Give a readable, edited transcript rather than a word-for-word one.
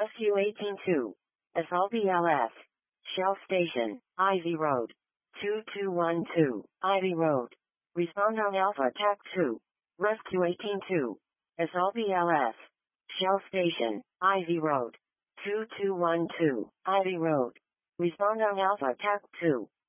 SU-18-2. SLBLS. Shell Station, Ivy Road. 2212, Ivy Road. Respond on Alpha TAC 2. Rescue 18-2. SLBLS. Shell Station, Ivy Road. 2212, Ivy Road. Respond on Alpha TAC 2.